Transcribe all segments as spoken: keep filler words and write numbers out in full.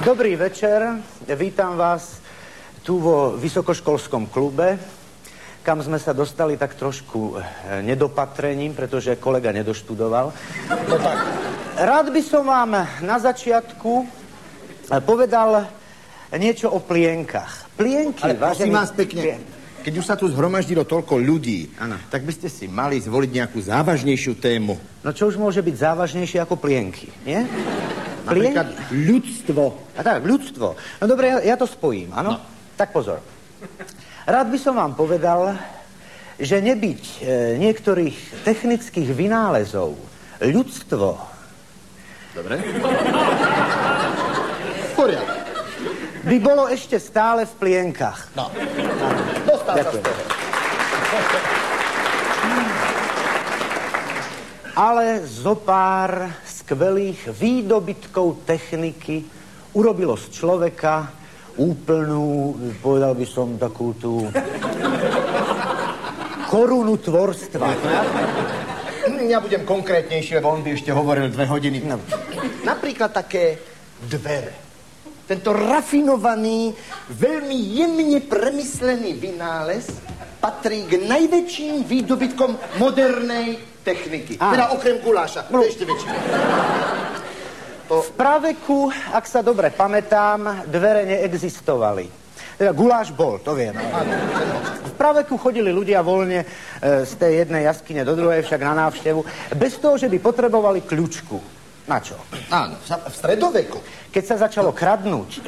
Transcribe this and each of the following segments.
Dobrý večer, vítam vás tu vo vysokoškolskom klube, kam sme sa dostali tak trošku nedopatrením, pretože kolega nedoštudoval. No tak, rád by som vám na začiatku povedal niečo o plienkach. Plienky, ale prosím vážený... vás pekne, keď už sa tu zhromaždilo toľko ľudí, ano, tak by ste si mali zvoliť nejakú závažnejšiu tému. No čo už môže byť závažnejšie ako plienky, nie? Napríklad ľudstvo. A tak, ľudstvo. No dobre, ja, ja to spojím, áno? No. Tak pozor. Rád by som vám povedal, že nebyť e, niektorých technických vynálezov ľudstvo... Dobre. V poriadku. By bolo ešte stále v plienkach. No. Dostal sa z toho. Ale zopár skvelých výdobytkov techniky urobilo z človeka úplnú, povedal by som, takú tú korunu tvorstva. Ja budem konkrétnejšie, lebo on by ešte hovoril dve hodiny. No. Napríklad také dvere. Tento rafinovaný, veľmi jemne premyslený vynález patrí k najväčším výdobytkom modernej techniky. Á. Teda okrem guláša. No. To je ešte väčšie. To... V praveku, ak sa dobre pamätám, dvere neexistovali. Teda guláš bol, to viem. Áno. V praveku chodili ľudia voľne e, z tej jednej jaskyne do druhej, však na návštevu, bez toho, že by potrebovali kľučku. Na čo? Áno, v stredoveku. Keď sa začalo kradnúť.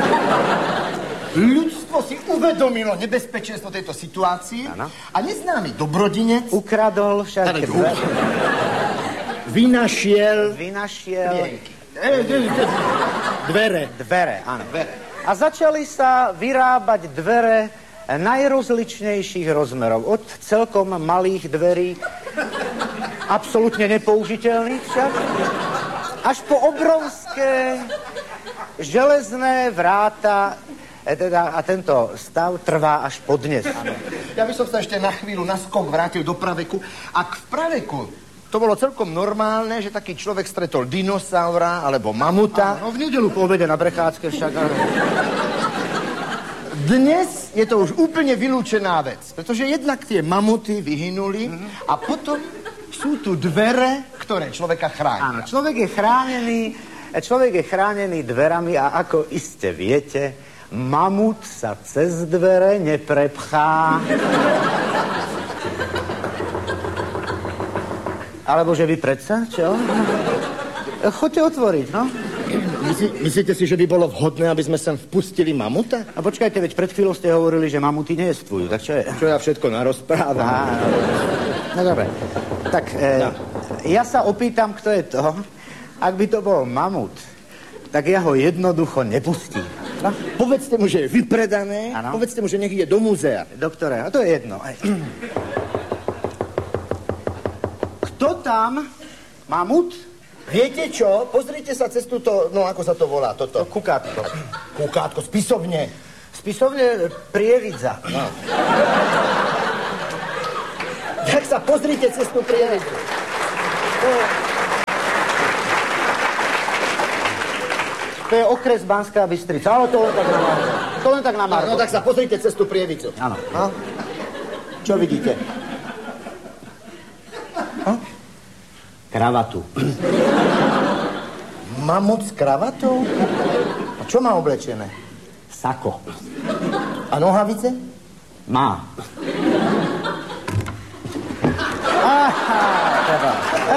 Ľudstvo si uvedomilo nebezpečenstvo tejto situácie, ano, a neznámy dobrodinec ukradol však dvere. Vynašiel... Vynašiel... Dvere. Dvere, áno. Dvere. A začali sa vyrábať dvere najrozličnejších rozmerov. Od celkom malých dverí, absolútne nepoužiteľných však, až po obrovské železné vráta, teda, a tento stav trvá až po dnes. Ano. Ja by som sa ešte na chvíľu na skok vrátil do praveku. Ak v praveku to bolo celkom normálne, že taký človek stretol dinosaura alebo mamuta. No v nedeľu po obede na prechádzke však. Dnes je to už úplne vylúčená vec, pretože jednak tie mamuty vyhynuli, mm-hmm, a potom sú tu dvere, ktoré človeka chránia. Áno, človek je chránený, človek je chránený dverami a ako iste viete, mamut sa cez dvere neprepchá. Alebo že vy predsa, čo? Choďte otvoriť, no. Myslí, myslíte si, že by bolo vhodné, aby sme sem vpustili mamuta? A počkajte, veď pred chvíľou ste hovorili, že mamuty neestvujú, tak čo je? Čo ja všetko narozprávam. Á, no dobre, tak e, no. Ja sa opýtam, kto je to. Ak by to bol mamut, tak ja ho jednoducho nepustím. No, povedzte mu, že je vypredané, ano? Povedzte mu, že nech ide do múzea. Do ktorého? To je jedno. Kto tam? Mamut? Viete čo? Pozrite sa cez túto, no ako sa to volá, toto. To kukátko. Kukátko, spisovne. Spisovne Prievidza. No. Tak sa pozrite cez tú Prievidzu. To... to je okres Banská Bystrica, ale to len tak na Margo. To len tak na Margo. No, no tak sa pozrite cez tú Prievidzu. Áno. No? Čo vidíte? Hm? Kravatu. Mamut s kravatou? A čo má oblečené? Sako. A nohavice? Má. Aha, teda.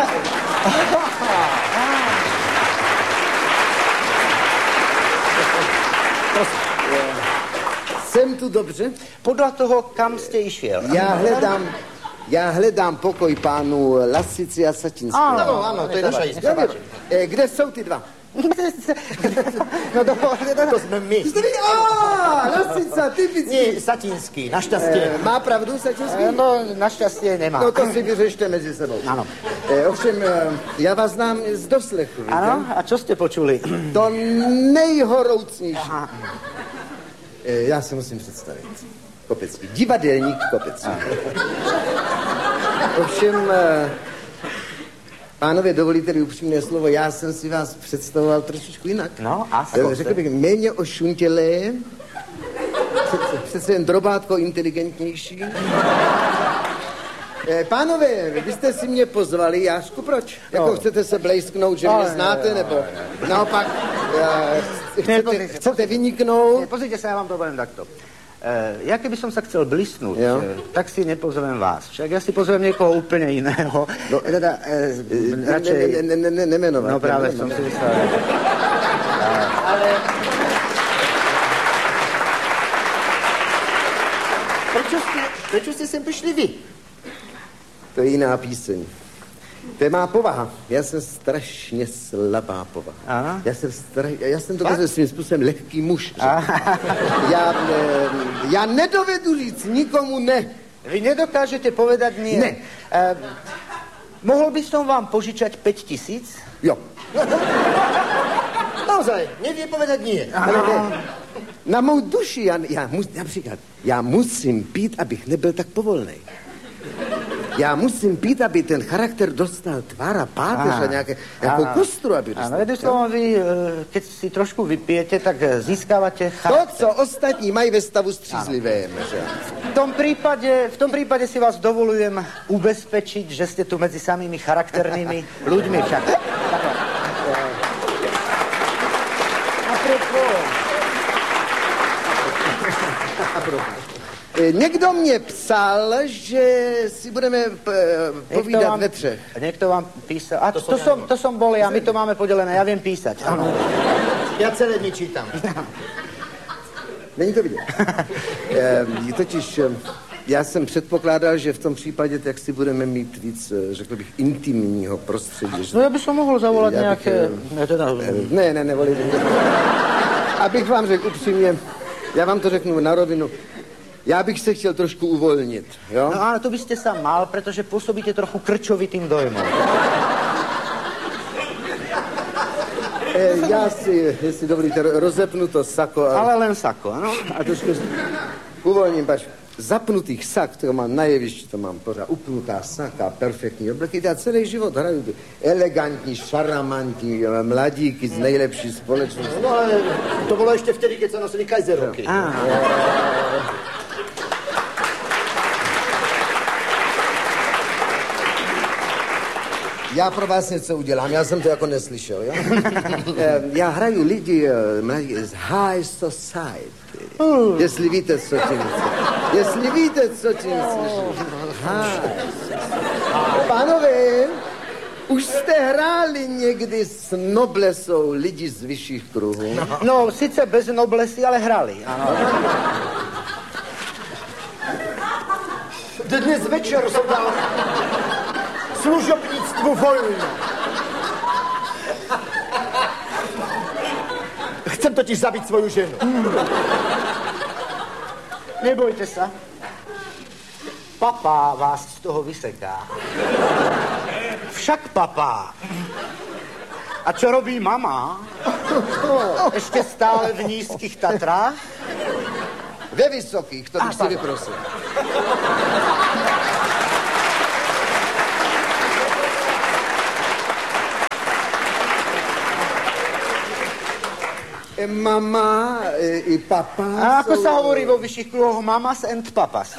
Jsem tu dobře? Podľa toho, kam ste išiel. Ja hledám, ja hledám pokoj pánu Lasici a Satinského. Áno, áno, to je naša istá. E, kde sú tí dva? No dobre, to sme my. Á, Lasica, typicky. Nie, Satinský, našťastie. E, má pravdu Satinský? No, našťastie nemá. No to si vyřešte medzi sebou. Áno. E, ovšem, e, ja vás znám z doslechu. Áno, a čo ste počuli? To nejhoroucnejšie. E, ja si musím představit. Kopecký. Divadelník Kopecký. Ovšem, e, Pánové, dovolíte-li upřímné slovo, já jsem si vás představoval trošičku jinak. No, a Řekl bych, méně ošuntělé, přece, přece jen drobátko inteligentnější. Pánové, vy jste si mě pozvali, Jášku, proč? Jako no. Chcete se blejsknout, že mě no, znáte, no, nebo no, no. naopak uh, chcete, ne, chcete vyniknout? Ne, pozrite sa, ja vám to poviem takto. Uh, ja keby som sa chcel blísnuť, uh, tak si nepozvem vás. Však ja si pozvem niekoho úplne iného. No, teda, uh, radšej... Ne, ne, ne, ne, nemenovať. No práve som si myslel. Ale... Prečo ste, prečo ste sem prišli vy? To je jiná píseň. To je má povaha. Já jsem strašně slabá povaha. Aha. Já jsem, stra... já jsem dokonce svým způsobem lehký muž. Já, ne, já nedovedu říct nikomu ne. Vy nedokážete povedať nie. Ne. Uh, mohol by som vám požičať päť tisíc? Jo. Naozaj, nevie povedať nie. Ale ne. Na mou duši, já, já mus, například, já musím pít, abych nebyl tak povolnej. Já musím pít, aby ten charakter dostal tvár a páteř a nějaké, nějakou kostru, aby dostal. Áno, jedným slovom, vy, keď si trošku vypijete, tak získávate charakter. To, co ostatní mají ve stavu střízlivém. Že? V tom prípade, v tom prípade si vás dovolujem ubezpečiť, že ste tu medzi samými charakternými ľuďmi však. Někdo mě psal, že si budeme p- povídat vám, ve třech. Niekto vám písal. A to, to, som, to som bol ja, my to máme podelené, ja viem písať. Áno. Ja celé dny čítam. Není to vidět. e, totiž já jsem předpokládal, že v tom případě tak si budeme mít víc, řekl bych, intimního prostředí. No ja by som mohol zavolať já nejaké... Bych, ne, teda... ne, ne, nevolím. Abych vám řekl upřímně, já vám to řeknu na rovinu, já bych se chtěl trošku uvolnit, jo? No ale to by ste sa mal, pretože pôsobíte trochu krčovitým dojmom. E, já si, jestli dovolíte, rozepnu to sako. A, Ale len sako, ano? A trošku uvolním, pač. Zapnutých sak, které mám na jevišti, to mám pořád upnutá saka, perfektní obleky. Já celý život hraju ty elegantní, šaramantní mladíky z nejlepší společnosti. No ale to bylo ještě vtedy, keď se nosili kajzeroky. Já pro vás něco udělám, já jsem to jako neslyšel, jo? Já hraju lidi mladí z high society. Uh. Jestli víte, co tím Jestli víte, co tím slyším. Pánové, už jste hráli někdy s noblesou lidi z vyšších kruhů? No, no sice bez noblesy, ale hrali. Ano. Dnes večer som dal služobníctvu voľno. Chcem totiž zabiť svoju ženu. Nebojte sa. Papa vás z toho vyseká. Však papa. A čo robí mama? Ešte stále v nízkych Tatrách? Ve vysokých, to bych si vyprosil. Mama i papa. A ako jsou... sa hovorí vo vyšších kruhoch? Mamas and papas.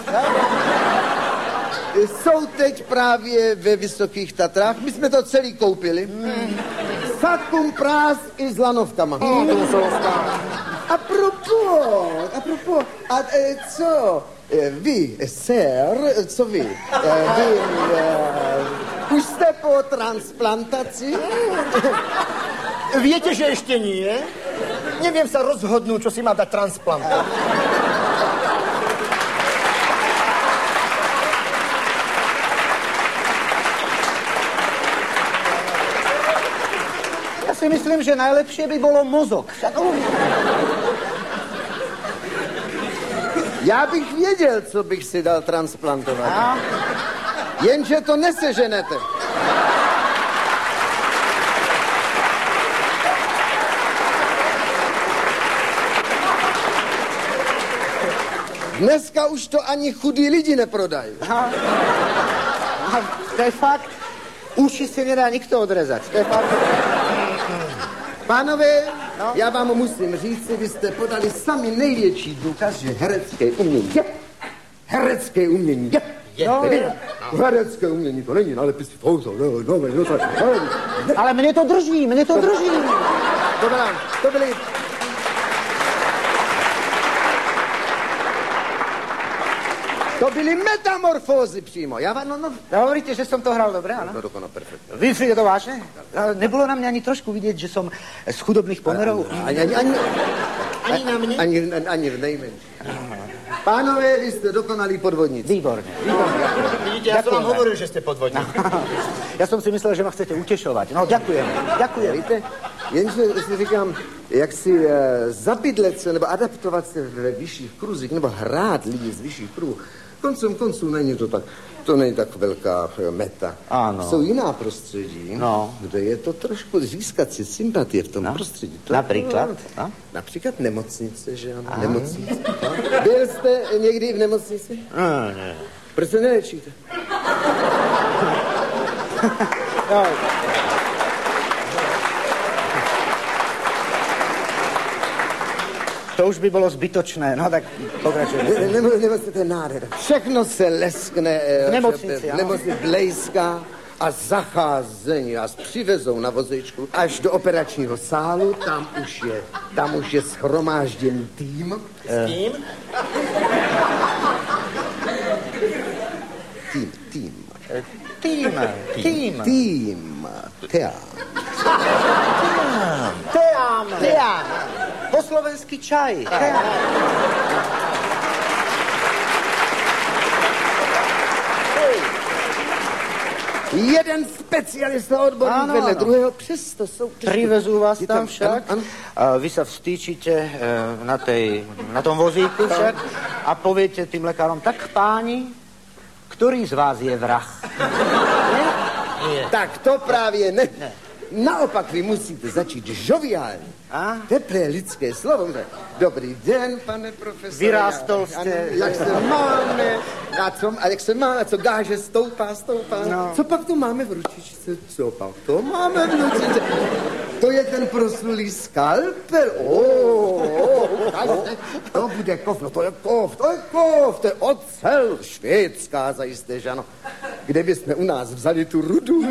Jsou teď právě ve Vysokých Tatrách. My jsme to celý koupili. Mm. Sakum prás i s lanovkama. Mm. A propos, a propos, a e, co? E, vy, sir, co vy? E, vy, e, už jste po transplantaci? Viete, že ešte nie? Neviem sa rozhodnúť, čo si má dať transplantovať. Ja si myslím, že najlepšie by bolo mozog. Já bych věděl, co bych si dal transplantovat. A? Jenže to neseženete. Dneska už to ani chudí lidi neprodají. A, a to je fakt. Uši si nedá nikto odrezať. To je fakt. Pánové, no? Já vám musím říct, vy jste podali sami největší důkaz, že herecké umění je. Herecké umění je. je. No, je. Herecké umění to není, ale pis foto, no, no, no, no, ale mne to drží, mne to drží. To byla, to byly... To byly metamorfózy přímo. Já vám, no, no. Hovoríte, že som to hral dobre, áno? No, dokonale, perfektne. Vy si je to vážne? Nebolo na mňa ani trošku vidieť, že som z chudobných pomerov? Ani, ani, ani, ani na mne? Ani, ani, ani v nejmenší. Pánové, vy jste dokonalí podvodníci. Výborne. Výborne. Vidíte, ja som vám hovoril, že ste podvodníci. Ja som si myslel, že ma chcete utešovať. No, ďakujem. Ďakujem. Víte, jenže si říkám, jak si uh, zabydlet se, nebo adaptovat se ve vyšších kruzích, nebo hrát lidi z vyšších kruzů, koncem konců není to tak, to není tak velká meta. Ano. Jsou jiná prostředí, no. kde je to trošku získat si sympatie v tom no. prostředí. To, například? No, například nemocnice, že ano? Aha. Nemocnice. No. Byl jste někdy v nemocnici? No, ne. Proč se nelečíte? no. To už by bylo zbytočné, no tak pokračujeme. Ne, ne, nemocnice, to je nádhera. Všechno se leskne. V nemocnici, v nemocnici blejská a zacházení vás přivezou na vozečku až do operačního sálu, tam už je, tam už je shromážděný tým. S kým? Tým, tým. Tým, tým. Tým, teám. Teám. Teám. Po slovensky čaj. Teám. Jeden specialista odborník vedle druhého, přesto jsou... Privezú vás tam však, ano, ano. A vy sa vstýčite e, na, tej, na tom vozíku však a poviete tým lekárom, tak páni, ktorý z vás je vrah? Ne? Nie. Tak to právě ne. ne. Naopak vy musíte začít žoviálně. A? Teplé lidské slovo. Dobrý den, pane profesore. Vyrástol jste. Jak se máme? A, co, a jak se má? A co gáže stoupá, stoupá? No. Co pak tu máme v ručičce? Co pak to máme v ručičce? To je ten proslulý skalpel. Oh, oh, ukážte. To bude kov. No to je kov, to je kov. To je ocel. Švédská zajisté, že ano. Kde bychom u nás vzali tu rudu?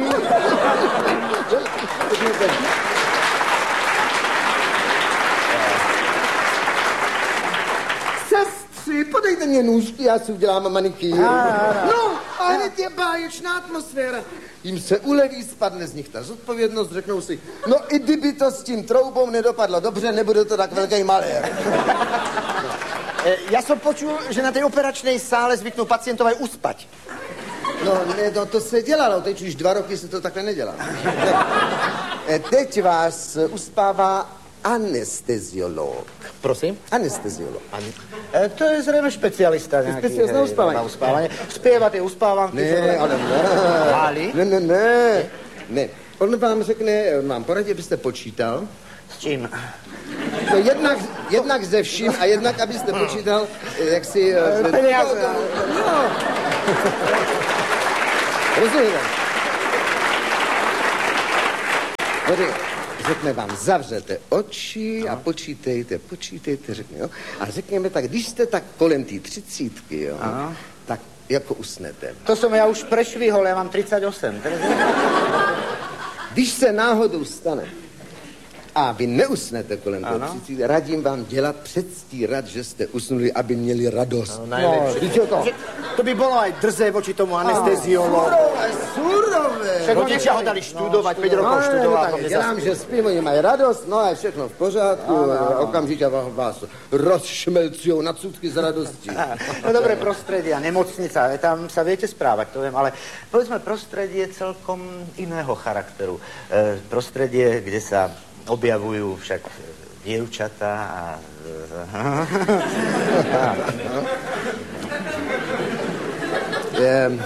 Sestři, podejte mě nůžky, já si udělám manikýr. No, a hned je báječná atmosféra. Jim se uleví, spadne z nich ta zodpovědnost, řeknou si, no i kdyby to s tím troubou nedopadlo dobře, nebude to tak velký malér. Ja som počul, že na tej operačnej sále zvyknú pacientov aj uspať. No, ne, no, to se dělalo, teď už dva roky se to takhle nedělá. Teď vás uspává anesteziolog. Prosím? Anesteziolog. An... E, to je zrejme špecialista nejaký. Specialista na uspávanie. Na uspávanie. Spieva tie uspávanky. Ne, ale ne. Háli? Ne, ne, ne. Ne. On vám řekne, on vám poradí, abyste počítal. S čím? No jednak, jednak ze vším a jednak, abyste počítal, jak si... Peniaze. No. Rozumíte? Řekne vám, zavřete oči a počítejte, počítejte, řekne, jo. A řekněme tak, když jste tak kolem té třicítky, jo, aha, tak jako usnete. To som ja už prešvihol, ja mám tridsaťosem. Když se náhodou stane, a vy neusnete kolem toho třicítky, radím vám dělat předstírat, že jste usnuli, aby měli radost. No, najlepšie. No, to? to by bolo aj drzé voči tomu anesteziologu. Surové, surové. Rodičia ho dali študovať, no, päť rokov no, študoval. No, tak dělám, že spím, oni mají radost, no a všechno v pořádku, no, no, no. Okamžitě vás rozšmelcujou na cúdky z radosti. No dobré prostredie, nemocnica, tam sa viete správať, to viem, ale povedzme prostredie celkom iného charakteru. E, prostredie, kde sa objavujú však dievčatá a... Je,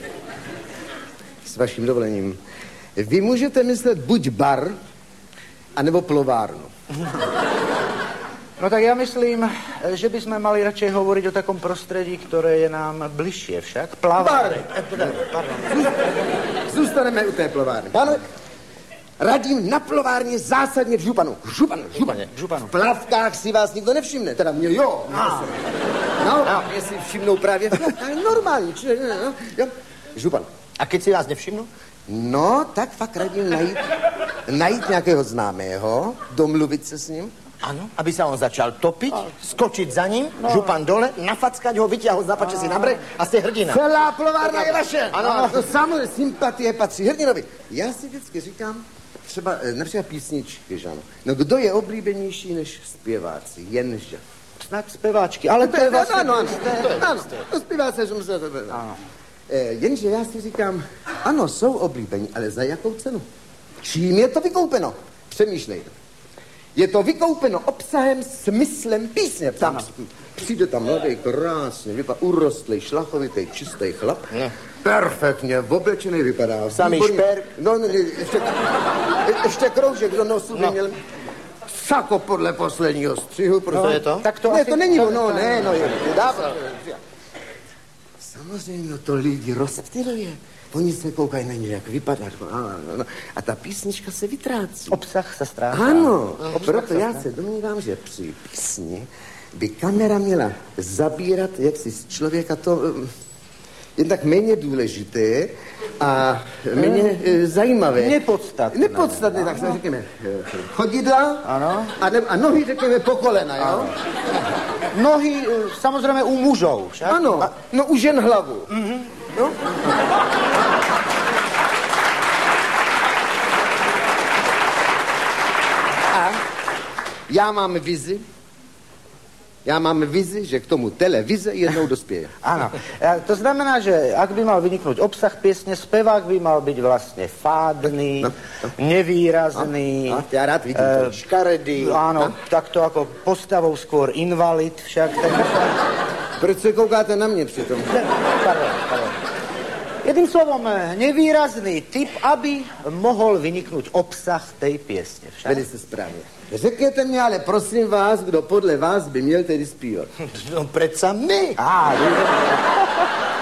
s vaším dovolením. Vy můžete myslet buď bar, anebo plovárnu. No tak ja myslím, že by sme mali radšej hovoriť o takom prostredí, ktoré je nám bližšie však. Plavárne. Pardon. Zůstaneme u té plovárny. Pane, radím na plovárně zásadně v županu. Županu, županu. županu. V plavkách si vás nikdo nevšimne. Teda mě jo. A. No, a jestli všimnou právě v plavkách, normální. Či, no, jo. Župan. A keď si vás nevšimnu? No, tak fakt radím najít, najít nějakého známého, domluvit se s ním. Ano, aby sa on začal topiť, a... skočiť za ním, no. Župan dole, nafackať ho, vyťahol z napače si na breh a ste hrdina. Celá plovárna je vaše. Ano, to samozřejmě sympatie patří hrdinovi. Já si vždycky říkám, třeba například písničky, že ano. No kdo je oblíbenější než zpěváci? Jenže. Snad zpěváčky, ale to je vlastně... Ano, ano, ano, to zpěváci, že musí to být. Jenže já si říkám, ano, jsou oblíbení, ale za jakou cenu? Čím je to vykoupeno? Přemýšlejte. Je to vykoupeno obsahem, smyslem písně. Tam přijde tam mladý, krásně, vypadá urostlý, šlachovitý, čistý chlap. Ne. Perfektně, oblečený vypadá. Samý šperk. No, ne, ještě, ještě kroužek do nosu by no. měl. Sako podle posledního střihu. No, je to? Tak to ne, asi... to není ono, ne, no je. Dává. Samozřejmě to lidi rozptyluje. Oni se koukají na něj, jak vypadá. A ta písnička se vytrácí. Obsah se ztrácí. Ano, no, proto já se domnívám, že při písni by kamera měla zabírat jaksi z člověka to jen tak méně důležité a méně hmm. zajímavé. Nepodstatné. Nepodstatné, tak se řekněme chodidla ano. A, ne, a nohy řekněme po kolena, jo? Ano. Nohy samozřejmě u mužů, však? Ano, a... no u žen hlavu. Mm-hmm. No? A já mám vizi, já mám vizi, že k tomu televize jednou dospěje. Ano, to znamená, že ak by mal vyniknúť obsah piesne, spevák by mal byť vlastne fádny, no, no. nevýrazný. No, no, ja rád vidím to, škaredý. Áno, no. Takto ako postavou skôr invalid však. Tak... Proč se koukáte na mě přitom? Pardon, pardon. Jedným slovom, nevýrazný typ, aby mohl vyniknúť obsah tej piesne. Však? Velice správně. Řekněte mě, ale prosím vás, kdo podle vás by měl tedy zpívat. No, predsa my. Á,